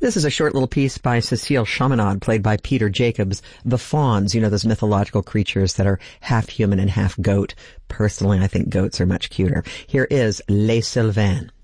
This is a short little piece by Cecile Chaminade, played by Peter Jacobs. The fauns, you know, those mythological creatures that are half human and half goat. Personally, I think goats are much cuter. Here is Les Sylvains.